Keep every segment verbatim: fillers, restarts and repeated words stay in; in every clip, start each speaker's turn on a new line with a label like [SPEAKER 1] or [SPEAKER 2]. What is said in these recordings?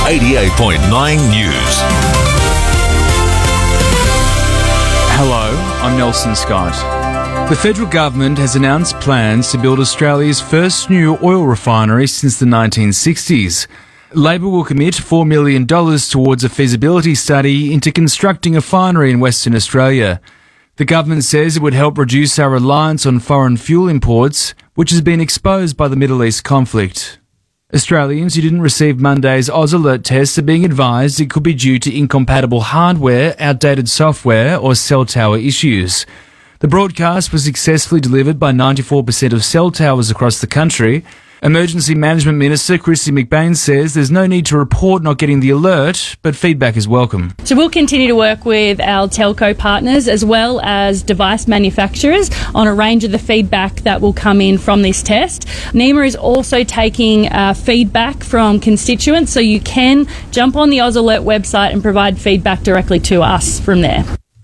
[SPEAKER 1] eighty-eight point nine News.
[SPEAKER 2] Hello, I'm Nelson Scott. The federal government has announced plans to build Australia's first new oil refinery since the nineteen sixties. Labor will commit four million dollars towards a feasibility study into constructing a refinery in Western Australia. The government says it would help reduce our reliance on foreign fuel imports, which has been exposed by the Middle East conflict. Australians who didn't receive Monday's Oz Alert test are being advised it could be due to incompatible hardware, outdated software or cell tower issues. The broadcast was successfully delivered by ninety-four percent of cell towers across the country. Emergency Management Minister Kristy McBain says there's no need to report not getting the alert, but feedback is welcome.
[SPEAKER 3] So we'll continue to work with our telco partners as well as device manufacturers on a range of the feedback that will come in from this test. NEMA is also taking uh, feedback from constituents, so you can jump on the Oz Alert website and provide feedback directly to us from there.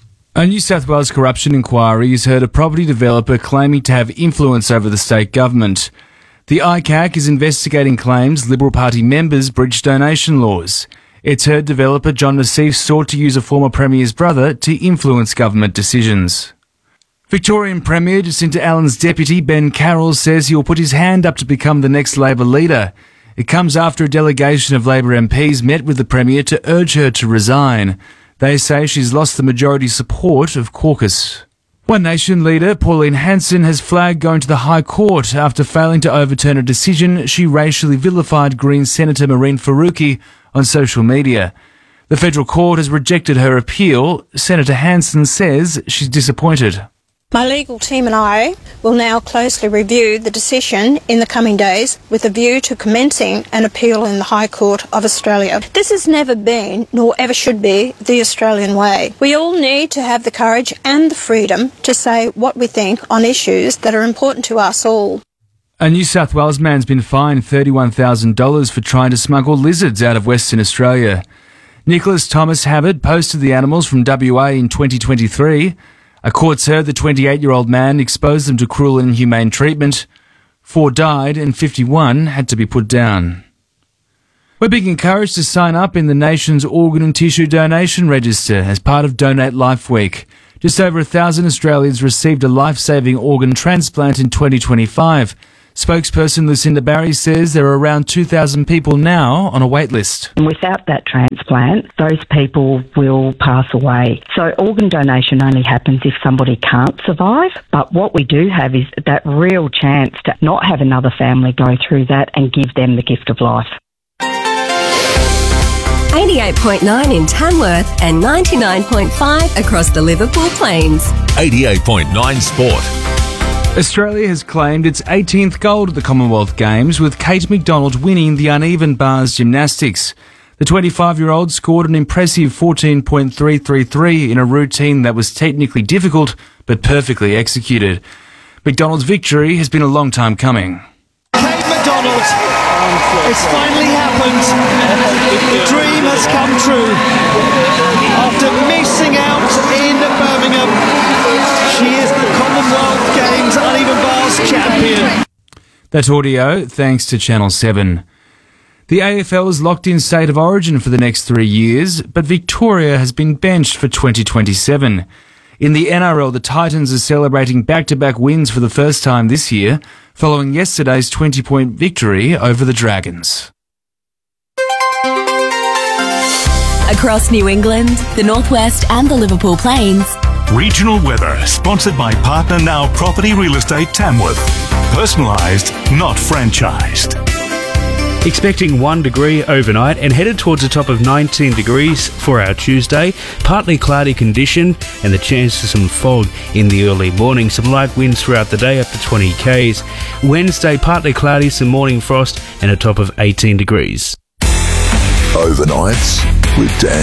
[SPEAKER 2] A New South Wales corruption inquiry has heard a property developer claiming to have influence over the state government. The I C A C is investigating claims Liberal Party members breached donation laws. It's heard developer John Nassif sought to use a former Premier's brother to influence government decisions. Victorian Premier Jacinta Allen's deputy Ben Carroll says he will put his hand up to become the next Labor leader. It comes after a delegation of Labor M Ps met with the Premier to urge her to resign. They say she's lost the majority support of caucus. One Nation leader Pauline Hanson has flagged going to the High Court after failing to overturn a decision she racially vilified Green Senator Mehreen Faruqi on social media. The federal court has rejected her appeal. Senator Hanson says she's disappointed.
[SPEAKER 4] My legal team and I will now closely review the decision in the coming days with a view to commencing an appeal in the High Court of Australia. This has never been, nor ever should be, the Australian way. We all need to have the courage and the freedom to say what we think on issues that are important to us all.
[SPEAKER 2] A New South Wales man's been fined thirty-one thousand dollars for trying to smuggle lizards out of Western Australia. Nicholas Thomas Havard posted the animals from W A in twenty twenty-three. A court's heard the twenty-eight-year-old man exposed them to cruel and inhumane treatment. Four died and fifty-one had to be put down. We're being encouraged to sign up in the nation's organ and tissue donation register as part of Donate Life Week. Just over a thousand Australians received a life-saving organ transplant in twenty twenty-five. Spokesperson Lucinda Barry says there are around two thousand people now on a wait list.
[SPEAKER 5] Without that transplant, those people will pass away. So organ donation only happens if somebody can't survive. But what we do have is that real chance to not have another family go through that and give them the gift of life.
[SPEAKER 6] eighty-eight point nine in Tamworth and ninety-nine point five across the Liverpool Plains.
[SPEAKER 1] eighty-eight point nine Sport.
[SPEAKER 2] Australia has claimed its eighteenth gold at the Commonwealth Games, with Kate McDonald winning the uneven bars gymnastics. The twenty-five-year-old scored an impressive fourteen point three three three in a routine that was technically difficult but perfectly executed. McDonald's victory has been a long time coming.
[SPEAKER 7] Kate McDonald, it's finally happened. The dream has come true. After missing out in Birmingham, she is the Commonwealth Games uneven bars champion.
[SPEAKER 2] That's audio thanks to Channel seven. The A F L is locked in state of origin for the next three years, but Victoria has been benched for twenty twenty-seven. In the N R L, the Titans are celebrating back-to-back wins for the first time this year, following yesterday's twenty-point victory over the Dragons.
[SPEAKER 6] Across New England, the Northwest and the Liverpool Plains.
[SPEAKER 8] Regional weather, sponsored by Partner Now Property Real Estate Tamworth. Personalised, not franchised.
[SPEAKER 9] Expecting one degree overnight and headed towards a top of nineteen degrees for our Tuesday. Partly cloudy condition and the chance of some fog in the early morning. Some light winds throughout the day up to twenty k's. Wednesday, partly cloudy, some morning frost and a top of eighteen degrees.
[SPEAKER 1] Overnights with Dan